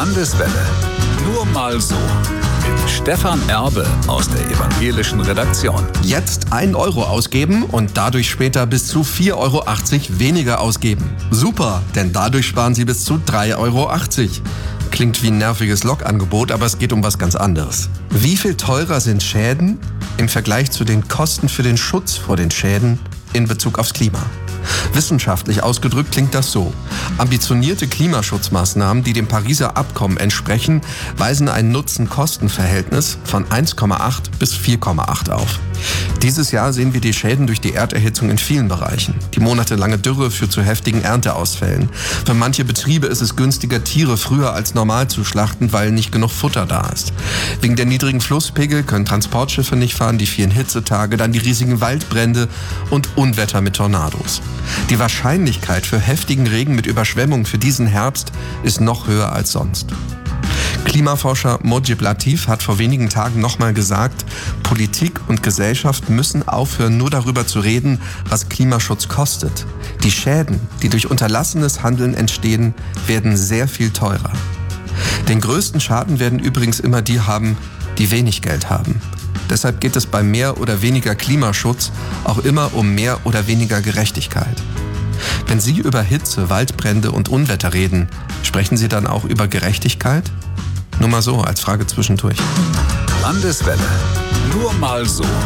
Landeswelle. Nur mal so. Mit Stefan Erbe aus der evangelischen Redaktion. Jetzt 1 Euro ausgeben und dadurch später bis zu 4,80 Euro weniger ausgeben. Super, denn dadurch sparen Sie bis zu 3,80 Euro. Klingt wie ein nerviges Logangebot, aber es geht um was ganz anderes. Wie viel teurer sind Schäden im Vergleich zu den Kosten für den Schutz vor den Schäden in Bezug aufs Klima? Wissenschaftlich ausgedrückt klingt das so. Ambitionierte Klimaschutzmaßnahmen, die dem Pariser Abkommen entsprechen, weisen ein Nutzen-Kosten-Verhältnis von 1,8 bis 4,8 auf. Dieses Jahr sehen wir die Schäden durch die Erderhitzung in vielen Bereichen. Die monatelange Dürre führt zu heftigen Ernteausfällen. Für manche Betriebe ist es günstiger, Tiere früher als normal zu schlachten, weil nicht genug Futter da ist. Wegen der niedrigen Flusspegel können Transportschiffe nicht fahren, die vielen Hitzetage, dann die riesigen Waldbrände und Unwetter mit Tornados. Die Wahrscheinlichkeit für heftigen Regen mit Überschwemmung für diesen Herbst ist noch höher als sonst. Klimaforscher Mojib Latif hat vor wenigen Tagen nochmal gesagt, Politik und Gesellschaft müssen aufhören, nur darüber zu reden, was Klimaschutz kostet. Die Schäden, die durch unterlassenes Handeln entstehen, werden sehr viel teurer. Den größten Schaden werden übrigens immer die haben, die wenig Geld haben. Deshalb geht es bei mehr oder weniger Klimaschutz auch immer um mehr oder weniger Gerechtigkeit. Wenn Sie über Hitze, Waldbrände und Unwetter reden, sprechen Sie dann auch über Gerechtigkeit? Nur mal so, als Frage zwischendurch. Landeswelle. Nur mal so.